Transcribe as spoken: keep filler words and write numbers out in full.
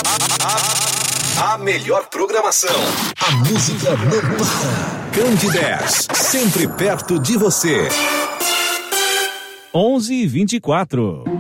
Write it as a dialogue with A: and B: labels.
A: A melhor programação. A música não para. Candidez, sempre perto de você.
B: onze e vinte e quatro.